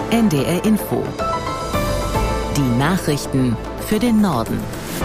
NDR Info. Die Nachrichten für den Norden.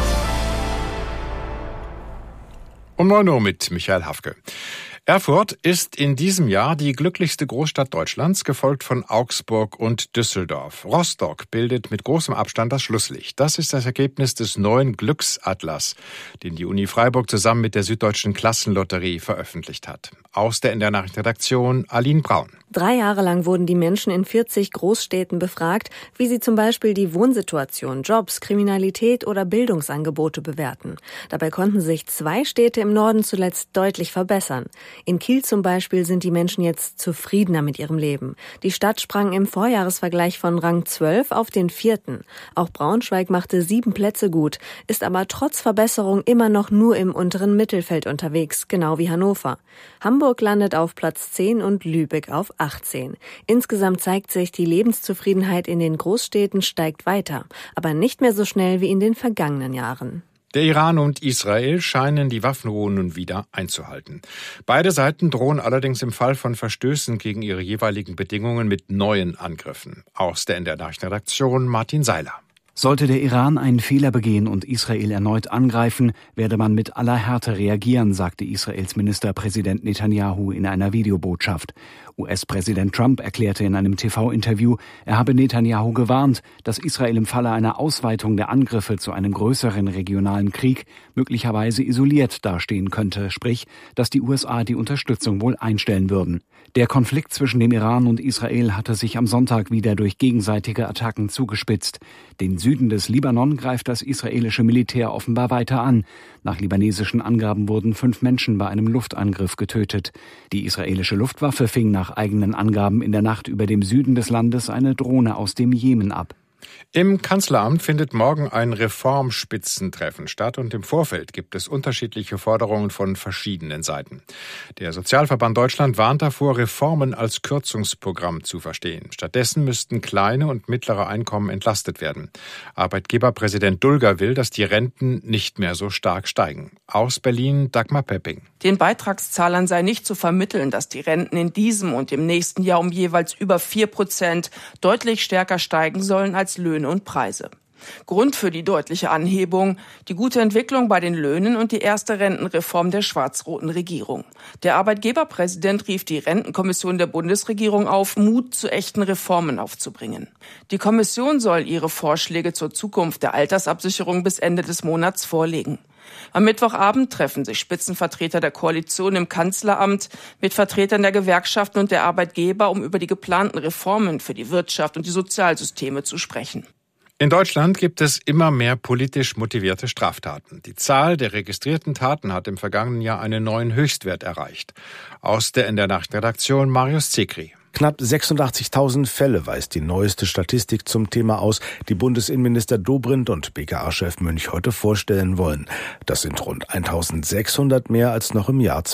Um 9 Uhr mit Michael Hafke. Erfurt ist in diesem Jahr die glücklichste Großstadt Deutschlands, gefolgt von Augsburg und Düsseldorf. Rostock bildet mit großem Abstand das Schlusslicht. Das ist das Ergebnis des neuen Glücksatlas, den die Uni Freiburg zusammen mit der Süddeutschen Klassenlotterie veröffentlicht hat. Aus der NDR Nachrichtenredaktion Aline Braun. 3 Jahre lang wurden die Menschen in 40 Großstädten befragt, wie sie zum Beispiel die Wohnsituation, Jobs, Kriminalität oder Bildungsangebote bewerten. Dabei konnten sich 2 Städte im Norden zuletzt deutlich verbessern. In Kiel zum Beispiel sind die Menschen jetzt zufriedener mit ihrem Leben. Die Stadt sprang im Vorjahresvergleich von Rang 12 auf den 4. Auch Braunschweig machte 7 Plätze gut, ist aber trotz Verbesserung immer noch nur im unteren Mittelfeld unterwegs, genau wie Hannover. Hamburg landet auf Platz 10 und Lübeck auf 18. Insgesamt zeigt sich, die Lebenszufriedenheit in den Großstädten steigt weiter, aber nicht mehr so schnell wie in den vergangenen Jahren. Der Iran und Israel scheinen die Waffenruhe nun wieder einzuhalten. Beide Seiten drohen allerdings im Fall von Verstößen gegen ihre jeweiligen Bedingungen mit neuen Angriffen. Aus der NDR Nachrichtenredaktion Martin Seiler. Sollte der Iran einen Fehler begehen und Israel erneut angreifen, werde man mit aller Härte reagieren, sagte Israels Ministerpräsident Netanyahu in einer Videobotschaft. US-Präsident Trump erklärte in einem TV-Interview, er habe Netanyahu gewarnt, dass Israel im Falle einer Ausweitung der Angriffe zu einem größeren regionalen Krieg möglicherweise isoliert dastehen könnte, sprich, dass die USA die Unterstützung wohl einstellen würden. Der Konflikt zwischen dem Iran und Israel hatte sich am Sonntag wieder durch gegenseitige Attacken zugespitzt. Den Süden des Libanon greift das israelische Militär offenbar weiter an. Nach libanesischen Angaben wurden 5 Menschen bei einem Luftangriff getötet. Die israelische Luftwaffe fing nach eigenen Angaben in der Nacht über dem Süden des Landes eine Drohne aus dem Jemen ab. Im Kanzleramt findet morgen ein Reformspitzentreffen statt und im Vorfeld gibt es unterschiedliche Forderungen von verschiedenen Seiten. Der Sozialverband Deutschland warnt davor, Reformen als Kürzungsprogramm zu verstehen. Stattdessen müssten kleine und mittlere Einkommen entlastet werden. Arbeitgeberpräsident Dulger will, dass die Renten nicht mehr so stark steigen. Aus Berlin Dagmar Pepping. Den Beitragszahlern sei nicht zu vermitteln, dass die Renten in diesem und im nächsten Jahr um jeweils über 4% deutlich stärker steigen sollen als Löhne und Preise. Grund für die deutliche Anhebung, die gute Entwicklung bei den Löhnen und die erste Rentenreform der schwarz-roten Regierung. Der Arbeitgeberpräsident rief die Rentenkommission der Bundesregierung auf, Mut zu echten Reformen aufzubringen. Die Kommission soll ihre Vorschläge zur Zukunft der Altersabsicherung bis Ende des Monats vorlegen. Am Mittwochabend treffen sich Spitzenvertreter der Koalition im Kanzleramt mit Vertretern der Gewerkschaften und der Arbeitgeber, um über die geplanten Reformen für die Wirtschaft und die Sozialsysteme zu sprechen. In Deutschland gibt es immer mehr politisch motivierte Straftaten. Die Zahl der registrierten Taten hat im vergangenen Jahr einen neuen Höchstwert erreicht. Aus der NDR Nachrichtenredaktion Marius Zekri. Knapp 86.000 Fälle weist die neueste Statistik zum Thema aus, die Bundesinnenminister Dobrindt und BKA-Chef Münch heute vorstellen wollen. Das sind rund 1.600 mehr als noch im Jahr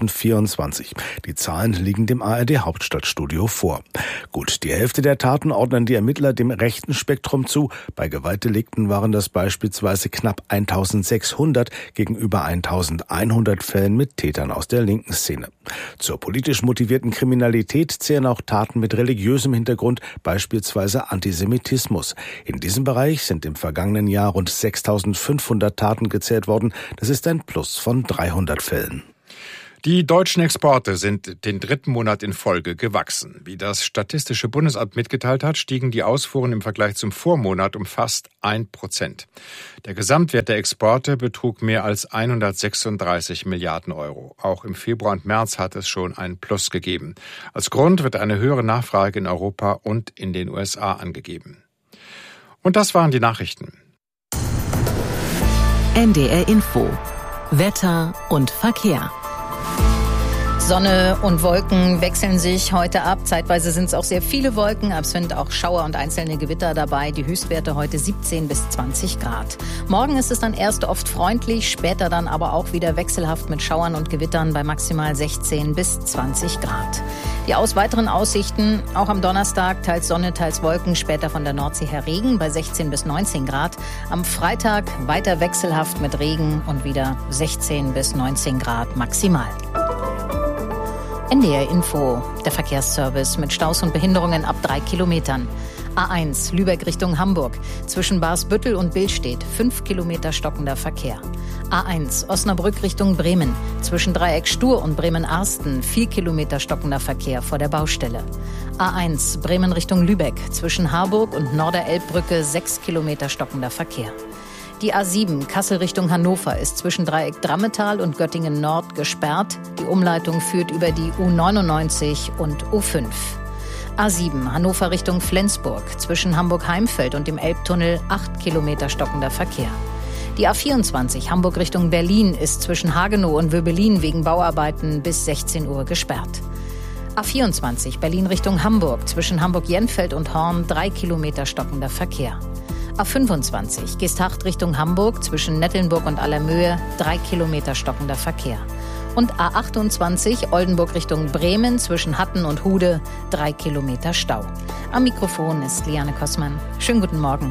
2024. Die Zahlen liegen dem ARD-Hauptstadtstudio vor. Gut, die Hälfte der Taten ordnen die Ermittler dem rechten Spektrum zu. Bei Gewaltdelikten waren das beispielsweise knapp 1.600 gegenüber 1.100 Fällen mit Tätern aus der linken Szene. Zur politisch motivierten Kriminalität zählen auch Taten mit religiösem Hintergrund, beispielsweise Antisemitismus. In diesem Bereich sind im vergangenen Jahr rund 6.500 Taten gezählt worden. Das ist ein Plus von 300 Fällen. Die deutschen Exporte sind den 3. Monat in Folge gewachsen. Wie das Statistische Bundesamt mitgeteilt hat, stiegen die Ausfuhren im Vergleich zum Vormonat um fast 1%. Der Gesamtwert der Exporte betrug mehr als 136 Milliarden Euro. Auch im Februar und März hat es schon ein Plus gegeben. Als Grund wird eine höhere Nachfrage in Europa und in den USA angegeben. Und das waren die Nachrichten. NDR Info. Wetter und Verkehr. Sonne und Wolken wechseln sich heute ab. Zeitweise sind es auch sehr viele Wolken, aber es sind auch Schauer und einzelne Gewitter dabei. Die Höchstwerte heute 17 bis 20 Grad. Morgen ist es dann erst oft freundlich, später dann aber auch wieder wechselhaft mit Schauern und Gewittern bei maximal 16 bis 20 Grad. Die weiteren Aussichten, auch am Donnerstag teils Sonne, teils Wolken, später von der Nordsee her Regen bei 16 bis 19 Grad. Am Freitag weiter wechselhaft mit Regen und wieder 16 bis 19 Grad maximal. NDR Info, der Verkehrsservice mit Staus und Behinderungen ab 3 Kilometern. A1 Lübeck Richtung Hamburg. Zwischen Barsbüttel und Billstedt 5 Kilometer stockender Verkehr. A1 Osnabrück Richtung Bremen. Zwischen Dreieck Stur und Bremen-Arsten 4 Kilometer stockender Verkehr vor der Baustelle. A1 Bremen Richtung Lübeck. Zwischen Harburg und Norderelbbrücke 6 Kilometer stockender Verkehr. Die A7 Kassel Richtung Hannover ist zwischen Dreieck Drammetal und Göttingen Nord gesperrt. Die Umleitung führt über die U99 und U5. A7 Hannover Richtung Flensburg. Zwischen Hamburg-Heimfeld und dem Elbtunnel 8 Kilometer stockender Verkehr. Die A24 Hamburg Richtung Berlin ist zwischen Hagenow und Wöbelin wegen Bauarbeiten bis 16 Uhr gesperrt. A24 Berlin Richtung Hamburg. Zwischen Hamburg-Jenfeld und Horn 3 Kilometer stockender Verkehr. A25 Geesthacht Richtung Hamburg, zwischen Nettelnburg und Allermöhe 3 Kilometer stockender Verkehr. Und A28 Oldenburg Richtung Bremen, zwischen Hatten und Hude 3 Kilometer Stau. Am Mikrofon ist Liane Kossmann. Schönen guten Morgen.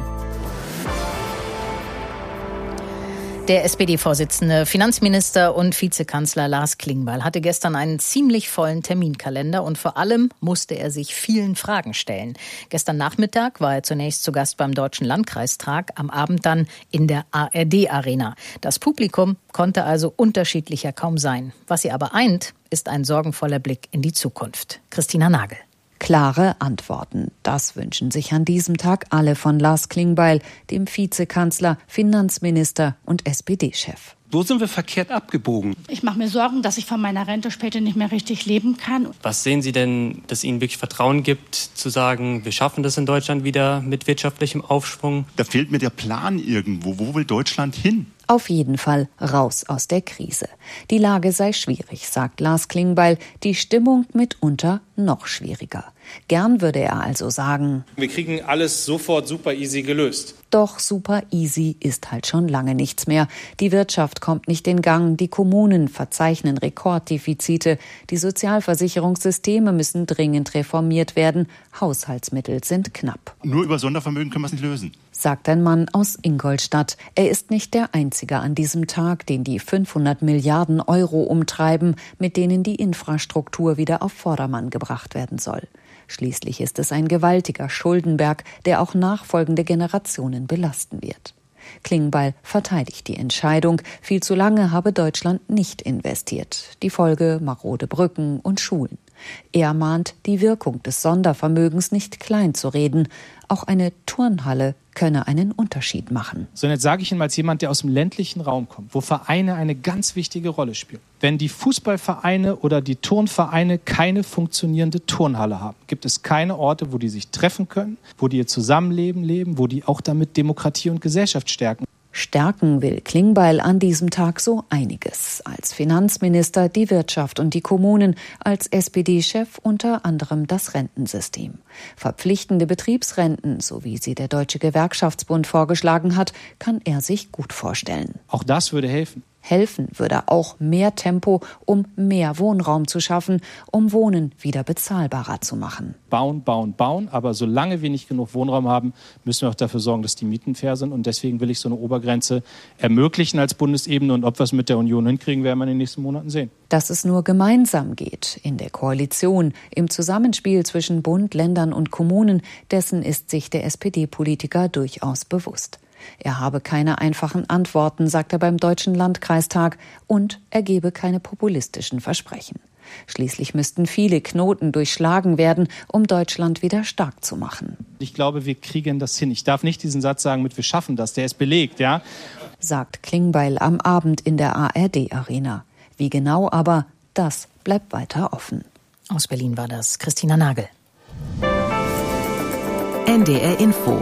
Der SPD-Vorsitzende, Finanzminister und Vizekanzler Lars Klingbeil hatte gestern einen ziemlich vollen Terminkalender und vor allem musste er sich vielen Fragen stellen. Gestern Nachmittag war er zunächst zu Gast beim Deutschen Landkreistag, am Abend dann in der ARD-Arena. Das Publikum konnte also unterschiedlicher kaum sein. Was sie aber eint, ist ein sorgenvoller Blick in die Zukunft. Christina Nagel. Klare Antworten. Das wünschen sich an diesem Tag alle von Lars Klingbeil, dem Vizekanzler, Finanzminister und SPD-Chef. Wo sind wir verkehrt abgebogen? Ich mache mir Sorgen, dass ich von meiner Rente später nicht mehr richtig leben kann. Was sehen Sie denn, dass Ihnen wirklich Vertrauen gibt, zu sagen, wir schaffen das in Deutschland wieder mit wirtschaftlichem Aufschwung? Da fehlt mir der Plan irgendwo. Wo will Deutschland hin? Auf jeden Fall raus aus der Krise. Die Lage sei schwierig, sagt Lars Klingbeil, die Stimmung mitunter noch schwieriger. Gern würde er also sagen, wir kriegen alles sofort super easy gelöst. Doch super easy ist halt schon lange nichts mehr. Die Wirtschaft kommt nicht in Gang, die Kommunen verzeichnen Rekorddefizite, die Sozialversicherungssysteme müssen dringend reformiert werden, Haushaltsmittel sind knapp. Nur über Sondervermögen können wir es nicht lösen, sagt ein Mann aus Ingolstadt. Er ist nicht der Einzige an diesem Tag, den die 500 Milliarden Euro umtreiben, mit denen die Infrastruktur wieder auf Vordermann gebracht werden soll. Schließlich ist es ein gewaltiger Schuldenberg, der auch nachfolgende Generationen belasten wird. Klingbeil verteidigt die Entscheidung. Viel zu lange habe Deutschland nicht investiert. Die Folge marode Brücken und Schulen. Er mahnt, die Wirkung des Sondervermögens nicht klein zu reden. Auch eine Turnhalle könne einen Unterschied machen. So, und jetzt sage ich Ihnen als jemand, der aus dem ländlichen Raum kommt, wo Vereine eine ganz wichtige Rolle spielen. Wenn die Fußballvereine oder die Turnvereine keine funktionierende Turnhalle haben, gibt es keine Orte, wo die sich treffen können, wo die ihr Zusammenleben leben, wo die auch damit Demokratie und Gesellschaft stärken. Stärken will Klingbeil an diesem Tag so einiges. Als Finanzminister die Wirtschaft und die Kommunen, als SPD-Chef unter anderem das Rentensystem. Verpflichtende Betriebsrenten, so wie sie der Deutsche Gewerkschaftsbund vorgeschlagen hat, kann er sich gut vorstellen. Auch das würde helfen. Helfen würde auch mehr Tempo, um mehr Wohnraum zu schaffen, um Wohnen wieder bezahlbarer zu machen. Bauen, bauen, bauen. Aber solange wir nicht genug Wohnraum haben, müssen wir auch dafür sorgen, dass die Mieten fair sind. Und deswegen will ich so eine Obergrenze ermöglichen als Bundesebene. Und ob wir es mit der Union hinkriegen, werden wir in den nächsten Monaten sehen. Dass es nur gemeinsam geht, in der Koalition, im Zusammenspiel zwischen Bund, Ländern und Kommunen, dessen ist sich der SPD-Politiker durchaus bewusst. Er habe keine einfachen Antworten, sagt er beim Deutschen Landkreistag, und er gebe keine populistischen Versprechen. Schließlich müssten viele Knoten durchschlagen werden, um Deutschland wieder stark zu machen. Ich glaube, wir kriegen das hin. Ich darf nicht diesen Satz sagen mit wir schaffen das, der ist belegt, ja? Sagt Klingbeil am Abend in der ARD-Arena. Wie genau aber, das bleibt weiter offen. Aus Berlin war das Christina Nagel. NDR Info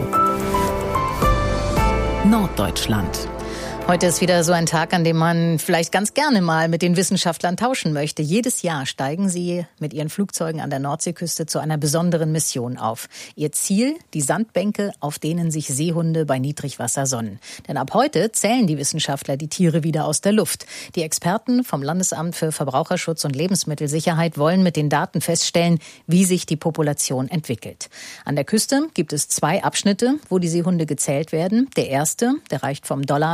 Norddeutschland. Heute ist wieder so ein Tag, an dem man vielleicht ganz gerne mal mit den Wissenschaftlern tauschen möchte. Jedes Jahr steigen sie mit ihren Flugzeugen an der Nordseeküste zu einer besonderen Mission auf. Ihr Ziel, die Sandbänke, auf denen sich Seehunde bei Niedrigwasser sonnen. Denn ab heute zählen die Wissenschaftler die Tiere wieder aus der Luft. Die Experten vom Landesamt für Verbraucherschutz und Lebensmittelsicherheit wollen mit den Daten feststellen, wie sich die Population entwickelt. An der Küste gibt es 2 Abschnitte, wo die Seehunde gezählt werden. Der erste, der reicht vom Dollard an der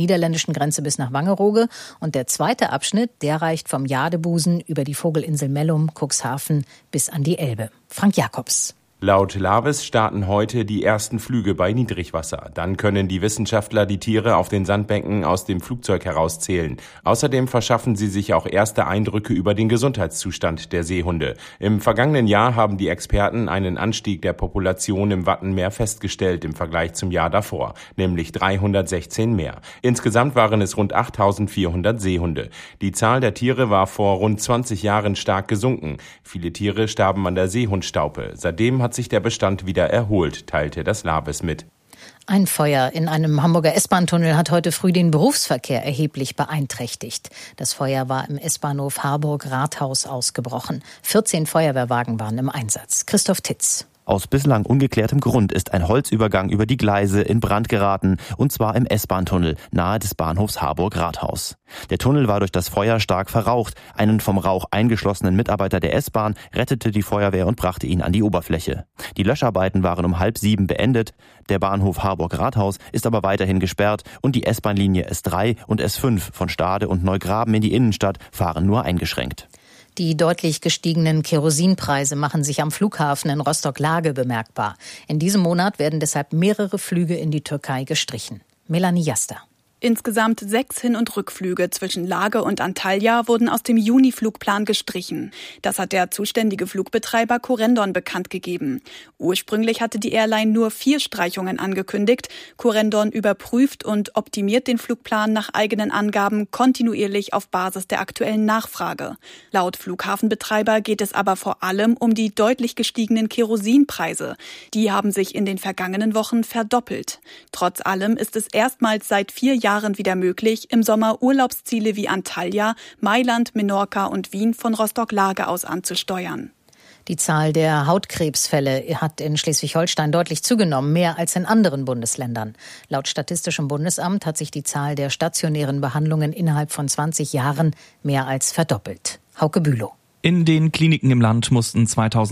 niederländischen Grenze bis nach Wangerooge. Und der zweite Abschnitt, der reicht vom Jadebusen über die Vogelinsel Mellum, Cuxhaven bis an die Elbe. Frank Jakobs. Laut Laves starten heute die ersten Flüge bei Niedrigwasser. Dann können die Wissenschaftler die Tiere auf den Sandbänken aus dem Flugzeug herauszählen. Außerdem verschaffen sie sich auch erste Eindrücke über den Gesundheitszustand der Seehunde. Im vergangenen Jahr haben die Experten einen Anstieg der Population im Wattenmeer festgestellt im Vergleich zum Jahr davor, nämlich 316 mehr. Insgesamt waren es rund 8.400 Seehunde. Die Zahl der Tiere war vor rund 20 Jahren stark gesunken. Viele Tiere starben an der Seehundstaupe. Seitdem hat sich der Bestand wieder erholt, teilte das Laves mit. Ein Feuer in einem Hamburger S-Bahn-Tunnel hat heute früh den Berufsverkehr erheblich beeinträchtigt. Das Feuer war im S-Bahnhof Harburg-Rathaus ausgebrochen. 14 Feuerwehrwagen waren im Einsatz. Christoph Titz. Aus bislang ungeklärtem Grund ist ein Holzübergang über die Gleise in Brand geraten, und zwar im S-Bahn-Tunnel nahe des Bahnhofs Harburg-Rathaus. Der Tunnel war durch das Feuer stark verraucht. Einen vom Rauch eingeschlossenen Mitarbeiter der S-Bahn rettete die Feuerwehr und brachte ihn an die Oberfläche. Die Löscharbeiten waren um 6:30 beendet. Der Bahnhof Harburg-Rathaus ist aber weiterhin gesperrt und die S-Bahn-Linie S3 und S5 von Stade und Neugraben in die Innenstadt fahren nur eingeschränkt. Die deutlich gestiegenen Kerosinpreise machen sich am Flughafen in Rostock-Lage bemerkbar. In diesem Monat werden deshalb mehrere Flüge in die Türkei gestrichen. Melanie Jaster. Insgesamt 6 Hin- und Rückflüge zwischen Lage und Antalya wurden aus dem Juni-Flugplan gestrichen. Das hat der zuständige Flugbetreiber Corendon bekannt gegeben. Ursprünglich hatte die Airline nur 4 Streichungen angekündigt. Corendon überprüft und optimiert den Flugplan nach eigenen Angaben kontinuierlich auf Basis der aktuellen Nachfrage. Laut Flughafenbetreiber geht es aber vor allem um die deutlich gestiegenen Kerosinpreise. Die haben sich in den vergangenen Wochen verdoppelt. Trotz allem ist es erstmals seit 4 Jahren wieder möglich, im Sommer Urlaubsziele wie Antalya, Mailand, Menorca und Wien von Rostock-Lage aus anzusteuern. Die Zahl der Hautkrebsfälle hat in Schleswig-Holstein deutlich zugenommen, mehr als in anderen Bundesländern. Laut Statistischem Bundesamt hat sich die Zahl der stationären Behandlungen innerhalb von 20 Jahren mehr als verdoppelt. Hauke Bülow. In den Kliniken im Land mussten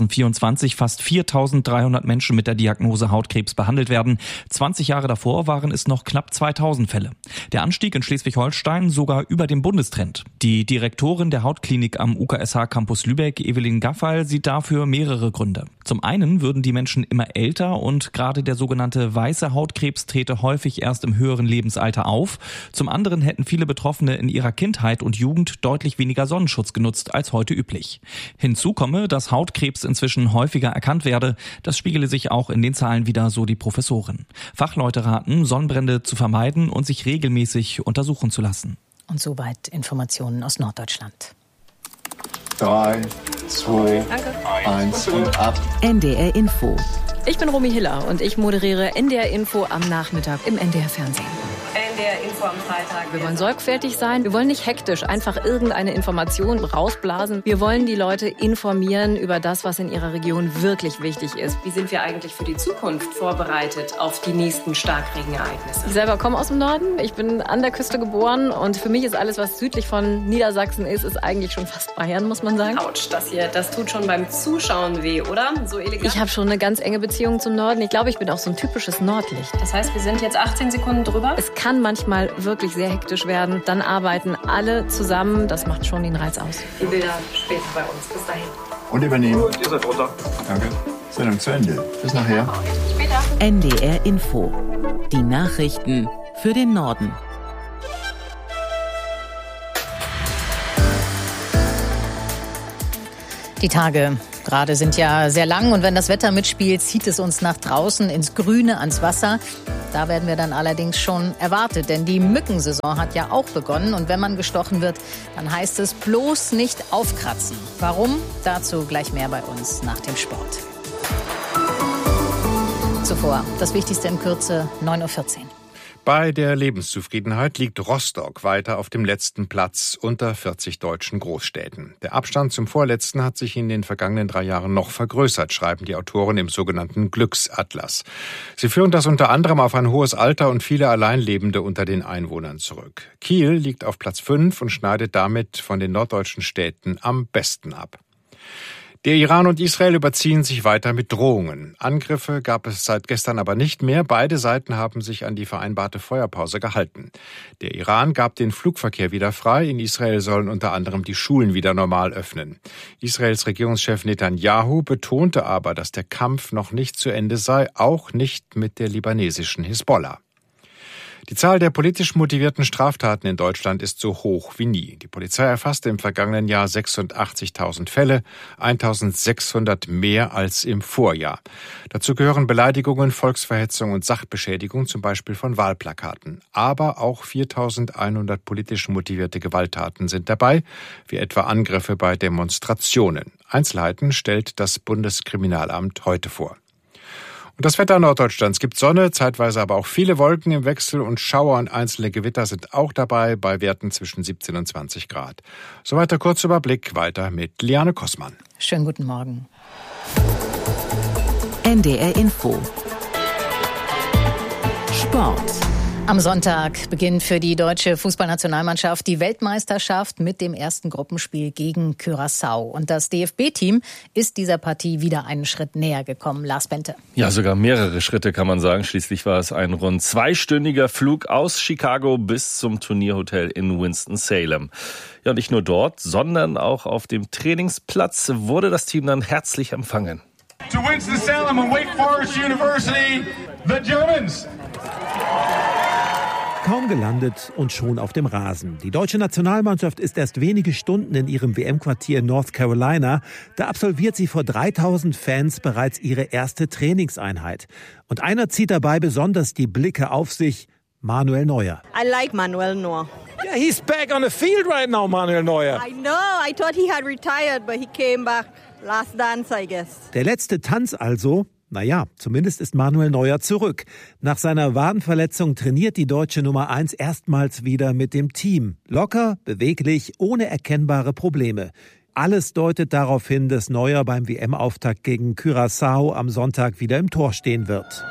2024 fast 4.300 Menschen mit der Diagnose Hautkrebs behandelt werden. 20 Jahre davor waren es noch knapp 2.000 Fälle. Der Anstieg in Schleswig-Holstein sogar über dem Bundestrend. Die Direktorin der Hautklinik am UKSH Campus Lübeck, Evelyn Gaffal, sieht dafür mehrere Gründe. Zum einen würden die Menschen immer älter und gerade der sogenannte weiße Hautkrebs trete häufig erst im höheren Lebensalter auf. Zum anderen hätten viele Betroffene in ihrer Kindheit und Jugend deutlich weniger Sonnenschutz genutzt als heute üblich. Hinzu komme, dass Hautkrebs inzwischen häufiger erkannt werde. Das spiegele sich auch in den Zahlen wider, so die Professorin. Fachleute raten, Sonnenbrände zu vermeiden und sich regelmäßig untersuchen zu lassen. Und soweit Informationen aus Norddeutschland. 3, 2, 1 und ab. NDR Info. Ich bin Romy Hiller und ich moderiere NDR Info am Nachmittag im NDR Fernsehen. NDR Info am Freitag. Wir wollen sorgfältig sein, wir wollen nicht hektisch einfach irgendeine Information rausblasen. Wir wollen die Leute informieren über das, was in ihrer Region wirklich wichtig ist. Wie sind wir eigentlich für die Zukunft vorbereitet auf die nächsten Starkregenereignisse? Ich selber komme aus dem Norden, ich bin an der Küste geboren und für mich ist alles, was südlich von Niedersachsen ist eigentlich schon fast Bayern, muss man sagen. Autsch, das tut schon beim Zuschauen weh, oder? So elegant. Ich habe schon eine ganz enge Beziehung zum Norden. Ich glaube, ich bin auch so ein typisches Nordlicht. Das heißt, wir sind jetzt 18 Sekunden drüber? Es kann manchmal wirklich sehr hektisch werden. Dann arbeiten alle zusammen. Das macht schon den Reiz aus. Die Bilder später bei uns. Bis dahin. Und übernehmen. Ihr seid runter. Danke. Sendung zu Ende. Bis nachher. Später. NDR Info. Die Nachrichten für den Norden. Die Tage gerade sind ja sehr lang und wenn das Wetter mitspielt, zieht es uns nach draußen ins Grüne, ans Wasser. Da werden wir dann allerdings schon erwartet, denn die Mückensaison hat ja auch begonnen und wenn man gestochen wird, dann heißt es bloß nicht aufkratzen. Warum? Dazu gleich mehr bei uns nach dem Sport. Zuvor das Wichtigste in Kürze, 9.14 Uhr. Bei der Lebenszufriedenheit liegt Rostock weiter auf dem letzten Platz unter 40 deutschen Großstädten. Der Abstand zum Vorletzten hat sich in den vergangenen 3 Jahren noch vergrößert, schreiben die Autoren im sogenannten Glücksatlas. Sie führen das unter anderem auf ein hohes Alter und viele Alleinlebende unter den Einwohnern zurück. Kiel liegt auf Platz 5 und schneidet damit von den norddeutschen Städten am besten ab. Der Iran und Israel überziehen sich weiter mit Drohungen. Angriffe gab es seit gestern aber nicht mehr. Beide Seiten haben sich an die vereinbarte Feuerpause gehalten. Der Iran gab den Flugverkehr wieder frei. In Israel sollen unter anderem die Schulen wieder normal öffnen. Israels Regierungschef Netanyahu betonte aber, dass der Kampf noch nicht zu Ende sei, auch nicht mit der libanesischen Hisbollah. Die Zahl der politisch motivierten Straftaten in Deutschland ist so hoch wie nie. Die Polizei erfasste im vergangenen Jahr 86.000 Fälle, 1.600 mehr als im Vorjahr. Dazu gehören Beleidigungen, Volksverhetzung und Sachbeschädigung, zum Beispiel von Wahlplakaten. Aber auch 4.100 politisch motivierte Gewalttaten sind dabei, wie etwa Angriffe bei Demonstrationen. Einzelheiten stellt das Bundeskriminalamt heute vor. Und das Wetter Norddeutschlands gibt Sonne, zeitweise aber auch viele Wolken im Wechsel und Schauer und einzelne Gewitter sind auch dabei bei Werten zwischen 17 und 20 Grad. Soweit der Kurzüberblick, weiter mit Liane Kossmann. Schönen guten Morgen. NDR Info. Sport. Am Sonntag beginnt für die deutsche Fußballnationalmannschaft die Weltmeisterschaft mit dem ersten Gruppenspiel gegen Curaçao. Und das DFB-Team ist dieser Partie wieder einen Schritt näher gekommen. Lars Bente. Ja, sogar mehrere Schritte kann man sagen. Schließlich war es ein rund 2-stündiger Flug aus Chicago bis zum Turnierhotel in Winston-Salem. Ja, und nicht nur dort, sondern auch auf dem Trainingsplatz wurde das Team dann herzlich empfangen. To Winston-Salem and Wake Forest University, the Germans. Kaum gelandet und schon auf dem Rasen. Die deutsche Nationalmannschaft ist erst wenige Stunden in ihrem WM-Quartier in North Carolina. Da absolviert sie vor 3.000 Fans bereits ihre erste Trainingseinheit. Und einer zieht dabei besonders die Blicke auf sich: Manuel Neuer. I like Manuel Neuer. Yeah, he's back on the field right now, Manuel Neuer. I know. I thought he had retired, but he came back last dance, I guess. Der letzte Tanz also. Naja, zumindest ist Manuel Neuer zurück. Nach seiner Wadenverletzung trainiert die deutsche Nummer 1 erstmals wieder mit dem Team. Locker, beweglich, ohne erkennbare Probleme. Alles deutet darauf hin, dass Neuer beim WM-Auftakt gegen Curaçao am Sonntag wieder im Tor stehen wird.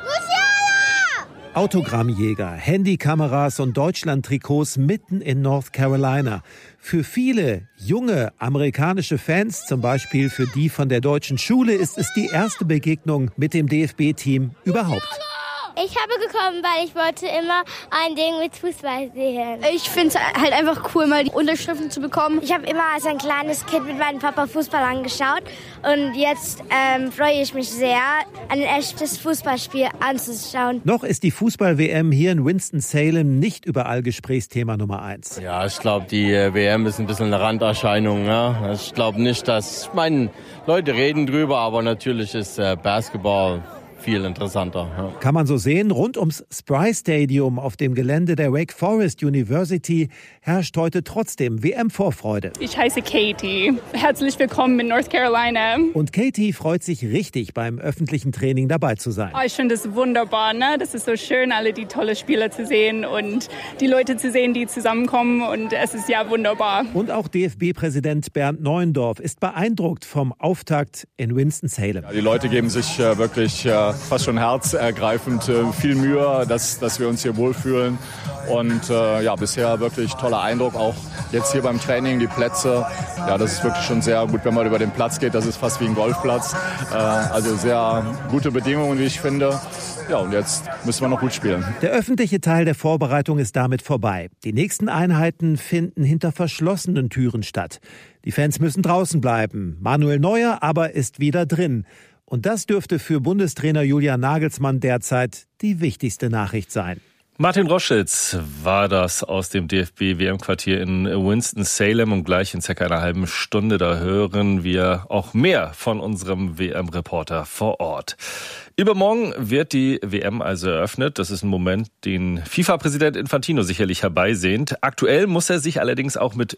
Autogrammjäger, Handykameras und Deutschland-Trikots mitten in North Carolina. Für viele junge amerikanische Fans, zum Beispiel für die von der deutschen Schule, ist es die erste Begegnung mit dem DFB-Team überhaupt. Ich habe gekommen, weil ich wollte immer ein Ding mit Fußball sehen. Ich finde es halt einfach cool, mal die Unterschriften zu bekommen. Ich habe immer als ein kleines Kind mit meinem Papa Fußball angeschaut. Und jetzt freue ich mich sehr, ein echtes Fußballspiel anzuschauen. Noch ist die Fußball-WM hier in Winston-Salem nicht überall Gesprächsthema Nummer 1. Ja, ich glaube, die WM ist ein bisschen eine Randerscheinung. Ja? Ich glaube nicht, ich meine, Leute reden drüber, aber natürlich ist Basketball viel interessanter. Ja. Kann man so sehen, rund ums Spry Stadium auf dem Gelände der Wake Forest University herrscht heute trotzdem WM-Vorfreude. Ich heiße Katie. Herzlich willkommen in North Carolina. Und Katie freut sich richtig, beim öffentlichen Training dabei zu sein. Ich finde es wunderbar, ne? Das ist so schön, alle die tolle Spieler zu sehen und die Leute zu sehen, die zusammenkommen. Und es ist ja wunderbar. Und auch DFB-Präsident Bernd Neuendorf ist beeindruckt vom Auftakt in Winston-Salem. Ja, die Leute geben sich wirklich fast schon herzergreifend viel Mühe, dass wir uns hier wohlfühlen. Und bisher wirklich toller Eindruck, auch jetzt hier beim Training, die Plätze. Ja, das ist wirklich schon sehr gut, wenn man über den Platz geht. Das ist fast wie ein Golfplatz. Also sehr gute Bedingungen, wie ich finde. Ja, und jetzt müssen wir noch gut spielen. Der öffentliche Teil der Vorbereitung ist damit vorbei. Die nächsten Einheiten finden hinter verschlossenen Türen statt. Die Fans müssen draußen bleiben. Manuel Neuer aber ist wieder drin. Und das dürfte für Bundestrainer Julian Nagelsmann derzeit die wichtigste Nachricht sein. Martin Roschitz war das aus dem DFB-WM-Quartier in Winston-Salem und gleich in circa einer halben Stunde, da hören wir auch mehr von unserem WM-Reporter vor Ort. Übermorgen wird die WM also eröffnet. Das ist ein Moment, den FIFA-Präsident Infantino sicherlich herbeisehnt. Aktuell muss er sich allerdings auch mit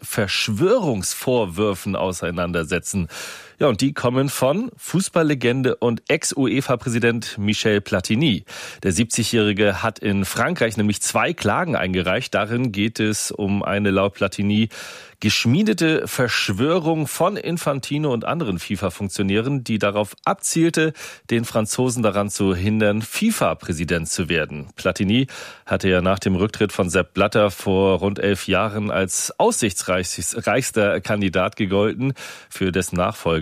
Verschwörungsvorwürfen auseinandersetzen. Ja, und die kommen von Fußballlegende und Ex-UEFA-Präsident Michel Platini. Der 70-Jährige hat in Frankreich nämlich 2 Klagen eingereicht. Darin geht es um eine laut Platini geschmiedete Verschwörung von Infantino und anderen FIFA-Funktionären, die darauf abzielte, den Franzosen daran zu hindern, FIFA-Präsident zu werden. Platini hatte ja nach dem Rücktritt von Sepp Blatter vor rund 11 Jahren als aussichtsreichster Kandidat gegolten für dessen Nachfolge.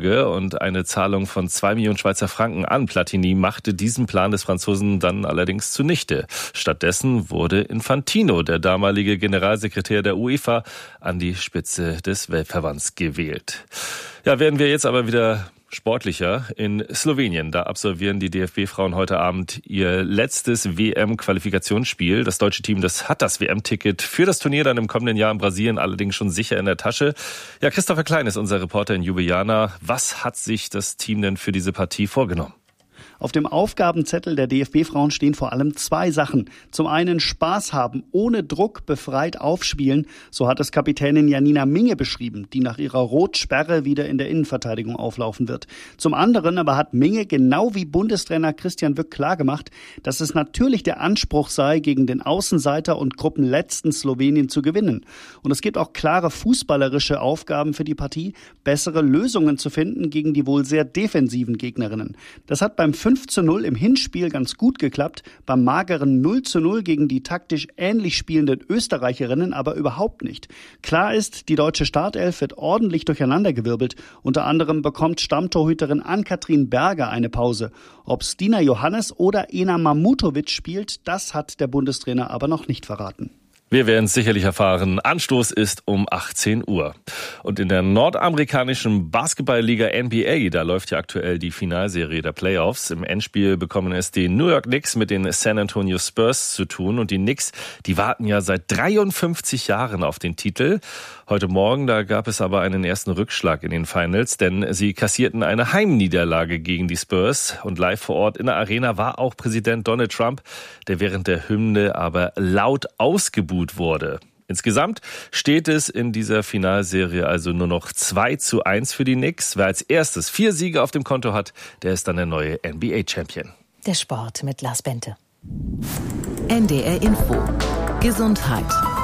Folge und eine Zahlung von 2 Millionen Schweizer Franken an Platini machte diesen Plan des Franzosen dann allerdings zunichte. Stattdessen wurde Infantino, der damalige Generalsekretär der UEFA, an die Spitze des Weltverbands gewählt. Ja, werden wir jetzt aber wieder sportlicher. In Slowenien, da absolvieren die DFB-Frauen heute Abend ihr letztes WM-Qualifikationsspiel. Das deutsche Team, das hat das WM-Ticket für das Turnier dann im kommenden Jahr in Brasilien allerdings schon sicher in der Tasche. Ja, Christopher Klein ist unser Reporter in Ljubljana. Was hat sich das Team denn für diese Partie vorgenommen? Auf dem Aufgabenzettel der DFB-Frauen stehen vor allem 2 Sachen. Zum einen Spaß haben, ohne Druck befreit aufspielen. So hat es Kapitänin Janina Minge beschrieben, die nach ihrer Rotsperre wieder in der Innenverteidigung auflaufen wird. Zum anderen aber hat Minge genau wie Bundestrainer Christian Wück klargemacht, dass es natürlich der Anspruch sei, gegen den Außenseiter und Gruppenletzten Slowenien zu gewinnen. Und es gibt auch klare fußballerische Aufgaben für die Partie, bessere Lösungen zu finden gegen die wohl sehr defensiven Gegnerinnen. Das hat beim 5:0 im Hinspiel ganz gut geklappt, beim mageren 0:0 gegen die taktisch ähnlich spielenden Österreicherinnen aber überhaupt nicht. Klar ist, die deutsche Startelf wird ordentlich durcheinandergewirbelt. Unter anderem bekommt Stammtorhüterin Ann-Kathrin Berger eine Pause. Ob Stina Johannes oder Ena Mamutovic spielt, das hat der Bundestrainer aber noch nicht verraten. Wir werden es sicherlich erfahren. Anstoß ist um 18 Uhr. Und in der nordamerikanischen Basketballliga NBA, da läuft ja aktuell die Finalserie der Playoffs. Im Endspiel bekommen es die New York Knicks mit den San Antonio Spurs zu tun. Und die Knicks, die warten ja seit 53 Jahren auf den Titel. Heute Morgen, da gab es aber einen ersten Rückschlag in den Finals, denn sie kassierten eine Heimniederlage gegen die Spurs. Und live vor Ort in der Arena war auch Präsident Donald Trump, der während der Hymne aber laut ausgebuht wurde. Insgesamt steht es in dieser Finalserie also nur noch 2:1 für die Knicks. Wer als erstes 4 Siege auf dem Konto hat, der ist dann der neue NBA-Champion. Der Sport mit Lars Bente. NDR Info. Gesundheit.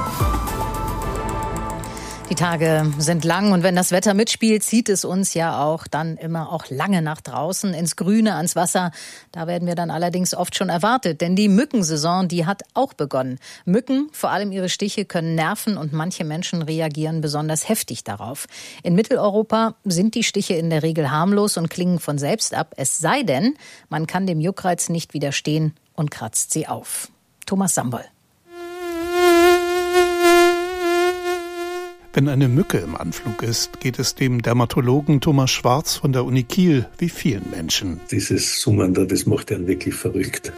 Die Tage sind lang und wenn das Wetter mitspielt, zieht es uns ja auch dann immer auch lange nach draußen, ins Grüne, ans Wasser. Da werden wir dann allerdings oft schon erwartet, denn die Mückensaison, die hat auch begonnen. Mücken, vor allem ihre Stiche, können nerven und manche Menschen reagieren besonders heftig darauf. In Mitteleuropa sind die Stiche in der Regel harmlos und klingen von selbst ab, es sei denn, man kann dem Juckreiz nicht widerstehen und kratzt sie auf. Thomas Sambol. Wenn eine Mücke im Anflug ist, geht es dem Dermatologen Thomas Schwarz von der Uni Kiel wie vielen Menschen. Dieses Summen da, das macht einen wirklich verrückt.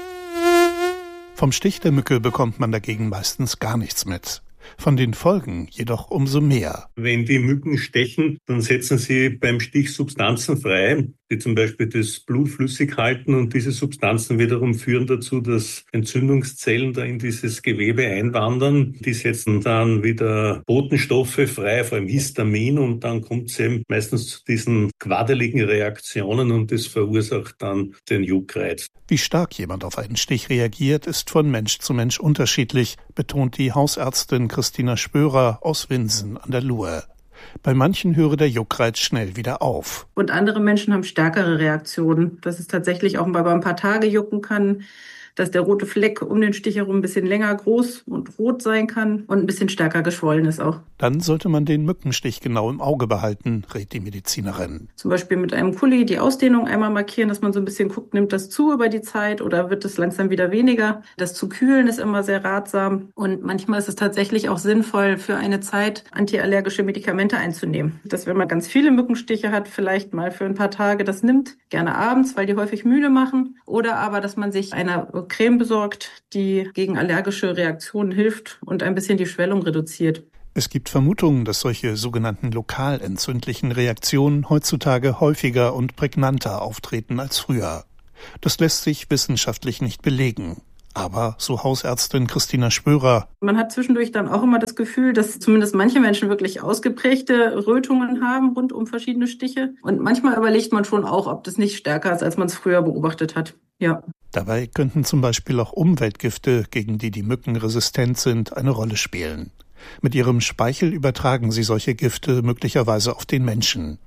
Vom Stich der Mücke bekommt man dagegen meistens gar nichts mit. Von den Folgen jedoch umso mehr. Wenn die Mücken stechen, dann setzen sie beim Stich Substanzen frei, die zum Beispiel das Blut flüssig halten und diese Substanzen wiederum führen dazu, dass Entzündungszellen da in dieses Gewebe einwandern. Die setzen dann wieder Botenstoffe frei, vor allem Histamin, und dann kommt es eben meistens zu diesen quaddeligen Reaktionen und das verursacht dann den Juckreiz. Wie stark jemand auf einen Stich reagiert, ist von Mensch zu Mensch unterschiedlich, betont die Hausärztin Christina Spörer aus Winsen an der Luhe. Bei manchen höre der Juckreiz schnell wieder auf. Und andere Menschen haben stärkere Reaktionen, dass es tatsächlich auch mal ein paar Tage jucken kann, dass der rote Fleck um den Stich herum ein bisschen länger groß und rot sein kann und ein bisschen stärker geschwollen ist auch. Dann sollte man den Mückenstich genau im Auge behalten, rät die Medizinerin. Zum Beispiel mit einem Kuli die Ausdehnung einmal markieren, dass man so ein bisschen guckt, nimmt das zu über die Zeit oder wird es langsam wieder weniger. Das zu kühlen ist immer sehr ratsam und manchmal ist es tatsächlich auch sinnvoll, für eine Zeit antiallergische Medikamente einzunehmen. Dass wenn man ganz viele Mückenstiche hat, vielleicht mal für ein paar Tage das nimmt, gerne abends, weil die häufig müde machen, oder aber, dass man sich eine Creme besorgt, die gegen allergische Reaktionen hilft und ein bisschen die Schwellung reduziert. Es gibt Vermutungen, dass solche sogenannten lokal entzündlichen Reaktionen heutzutage häufiger und prägnanter auftreten als früher. Das lässt sich wissenschaftlich nicht belegen. Aber, so Hausärztin Christina Spörer, man hat zwischendurch dann auch immer das Gefühl, dass zumindest manche Menschen wirklich ausgeprägte Rötungen haben rund um verschiedene Stiche. Und manchmal überlegt man schon auch, ob das nicht stärker ist, als man es früher beobachtet hat. Ja. Dabei könnten zum Beispiel auch Umweltgifte, gegen die Mücken resistent sind, eine Rolle spielen. Mit ihrem Speichel übertragen sie solche Gifte möglicherweise auf den Menschen.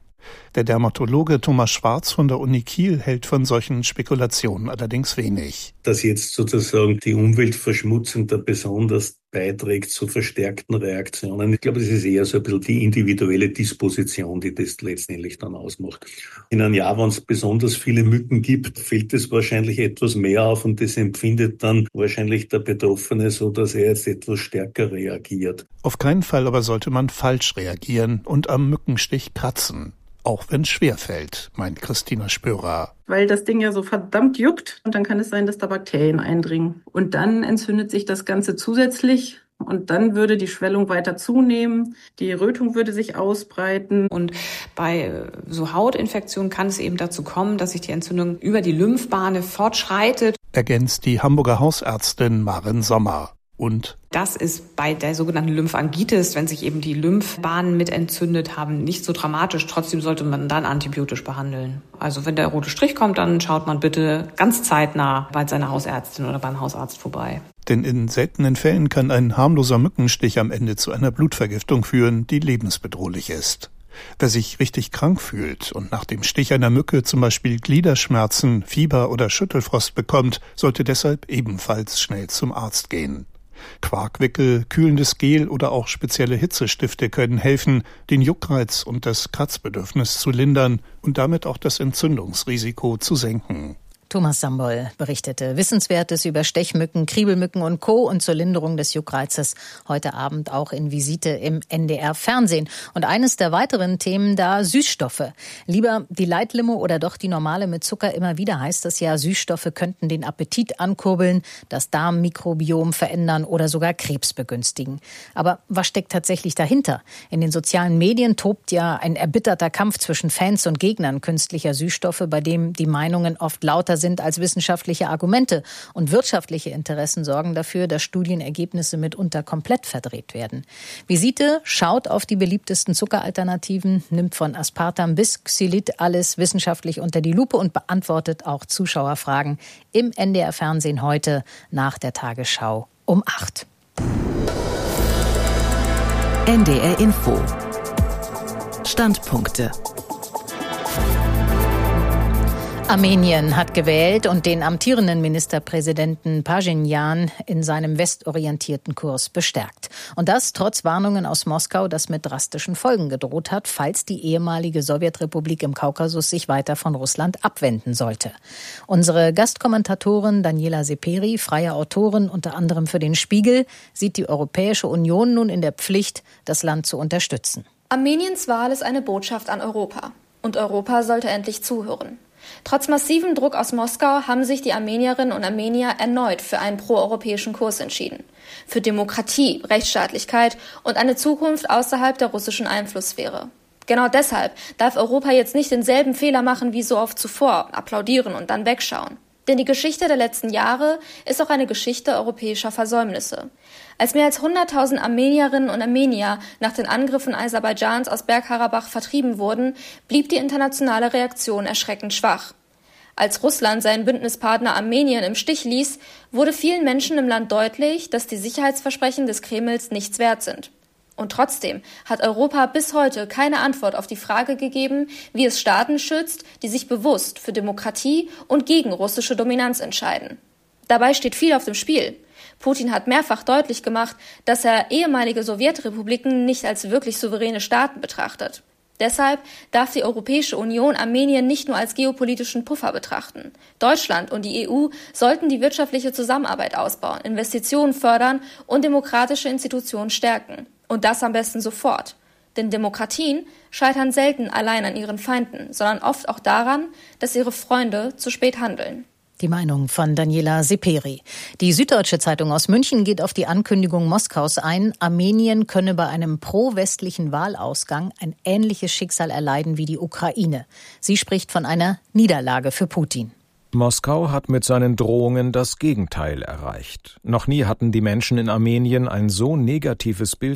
Der Dermatologe Thomas Schwarz von der Uni Kiel hält von solchen Spekulationen allerdings wenig. Dass jetzt sozusagen die Umweltverschmutzung da besonders beiträgt zu verstärkten Reaktionen. Ich glaube, das ist eher so ein bisschen die individuelle Disposition, die das letztendlich dann ausmacht. In einem Jahr, wenn es besonders viele Mücken gibt, fällt es wahrscheinlich etwas mehr auf und das empfindet dann wahrscheinlich der Betroffene so, dass er jetzt etwas stärker reagiert. Auf keinen Fall aber sollte man falsch reagieren und am Mückenstich kratzen. Auch wenn es schwerfällt, meint Christina Spörer. Weil das Ding ja so verdammt juckt und dann kann es sein, dass da Bakterien eindringen. Und dann entzündet sich das Ganze zusätzlich und dann würde die Schwellung weiter zunehmen, die Rötung würde sich ausbreiten. Und bei so Hautinfektionen kann es eben dazu kommen, dass sich die Entzündung über die Lymphbahnen fortschreitet. Ergänzt die Hamburger Hausärztin Maren Sommer. Und das ist bei der sogenannten Lymphangitis, wenn sich eben die Lymphbahnen mit entzündet haben, nicht so dramatisch. Trotzdem sollte man dann antibiotisch behandeln. Also wenn der rote Strich kommt, dann schaut man bitte ganz zeitnah bei seiner Hausärztin oder beim Hausarzt vorbei. Denn in seltenen Fällen kann ein harmloser Mückenstich am Ende zu einer Blutvergiftung führen, die lebensbedrohlich ist. Wer sich richtig krank fühlt und nach dem Stich einer Mücke zum Beispiel Gliederschmerzen, Fieber oder Schüttelfrost bekommt, sollte deshalb ebenfalls schnell zum Arzt gehen. Quarkwickel, kühlendes Gel oder auch spezielle Hitzestifte können helfen, den Juckreiz und das Kratzbedürfnis zu lindern und damit auch das Entzündungsrisiko zu senken. Thomas Sambol berichtete Wissenswertes über Stechmücken, Kriebelmücken und Co. und zur Linderung des Juckreizes heute Abend auch in Visite im NDR-Fernsehen. Und eines der weiteren Themen da, Süßstoffe. Lieber die Leitlimo oder doch die normale mit Zucker? Immer wieder heißt es ja, Süßstoffe könnten den Appetit ankurbeln, das Darmmikrobiom verändern oder sogar Krebs begünstigen. Aber was steckt tatsächlich dahinter? In den sozialen Medien tobt ja ein erbitterter Kampf zwischen Fans und Gegnern künstlicher Süßstoffe, bei dem die Meinungen oft lauter sind als wissenschaftliche Argumente. Und wirtschaftliche Interessen sorgen dafür, dass Studienergebnisse mitunter komplett verdreht werden. Visite schaut auf die beliebtesten Zuckeralternativen, nimmt von Aspartam bis Xylit alles wissenschaftlich unter die Lupe und beantwortet auch Zuschauerfragen im NDR-Fernsehen heute nach der Tagesschau um 8. NDR Info. Standpunkte. Armenien hat gewählt und den amtierenden Ministerpräsidenten Pashinyan in seinem westorientierten Kurs bestärkt. Und das trotz Warnungen aus Moskau, das mit drastischen Folgen gedroht hat, falls die ehemalige Sowjetrepublik im Kaukasus sich weiter von Russland abwenden sollte. Unsere Gastkommentatorin Daniela Seperi, freie Autorin unter anderem für den Spiegel, sieht die Europäische Union nun in der Pflicht, das Land zu unterstützen. Armeniens Wahl ist eine Botschaft an Europa. Und Europa sollte endlich zuhören. Trotz massivem Druck aus Moskau haben sich die Armenierinnen und Armenier erneut für einen proeuropäischen Kurs entschieden. Für Demokratie, Rechtsstaatlichkeit und eine Zukunft außerhalb der russischen Einflusssphäre. Genau deshalb darf Europa jetzt nicht denselben Fehler machen wie so oft zuvor, applaudieren und dann wegschauen. Denn die Geschichte der letzten Jahre ist auch eine Geschichte europäischer Versäumnisse. Als mehr als 100.000 Armenierinnen und Armenier nach den Angriffen Aserbaidschans aus Bergkarabach vertrieben wurden, blieb die internationale Reaktion erschreckend schwach. Als Russland seinen Bündnispartner Armenien im Stich ließ, wurde vielen Menschen im Land deutlich, dass die Sicherheitsversprechen des Kremls nichts wert sind. Und trotzdem hat Europa bis heute keine Antwort auf die Frage gegeben, wie es Staaten schützt, die sich bewusst für Demokratie und gegen russische Dominanz entscheiden. Dabei steht viel auf dem Spiel. Putin hat mehrfach deutlich gemacht, dass er ehemalige Sowjetrepubliken nicht als wirklich souveräne Staaten betrachtet. Deshalb darf die Europäische Union Armenien nicht nur als geopolitischen Puffer betrachten. Deutschland und die EU sollten die wirtschaftliche Zusammenarbeit ausbauen, Investitionen fördern und demokratische Institutionen stärken. Und das am besten sofort. Denn Demokratien scheitern selten allein an ihren Feinden, sondern oft auch daran, dass ihre Freunde zu spät handeln. Die Meinung von Daniela Seperi. Die Süddeutsche Zeitung aus München geht auf die Ankündigung Moskaus ein, Armenien könne bei einem pro-westlichen Wahlausgang ein ähnliches Schicksal erleiden wie die Ukraine. Sie spricht von einer Niederlage für Putin. Moskau hat mit seinen Drohungen das Gegenteil erreicht. Noch nie hatten die Menschen in Armenien ein so negatives Bild